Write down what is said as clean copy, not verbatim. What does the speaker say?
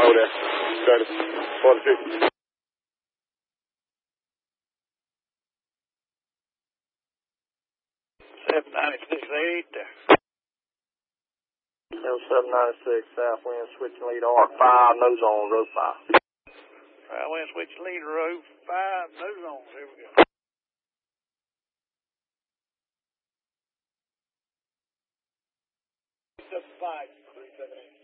over there. Curtis, 46. 796 there. 796, southwind, switching lead R5, nose on, row 5. Right, wind switch lead, row 5, nose on. Here we go. Just 5, 378.